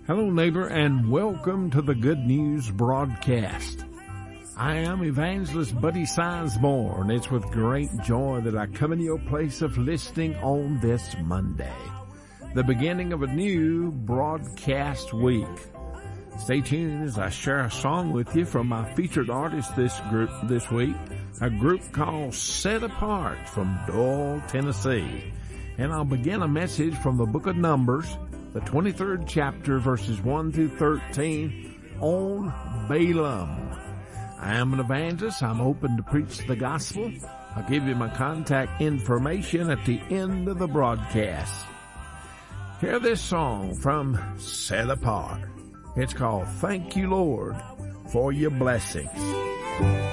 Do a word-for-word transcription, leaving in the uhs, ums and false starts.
Hello, neighbor, and welcome to the Good News Broadcast. I am Evangelist Buddy Sizemore, and it's with great joy that I come into your place of listening on this Monday, the beginning of a new broadcast week. Stay tuned as I share a song with you from my featured artist this group this week, a group called Set Apart from Doyle, Tennessee. And I'll begin a message from the book of Numbers, the twenty-third chapter, verses one through thirteen, on Balaam. I am an evangelist. I'm open to preach the gospel. I'll give you my contact information at the end of the broadcast. Hear this song from Set Apart. It's called Thank You, Lord, for Your Blessings.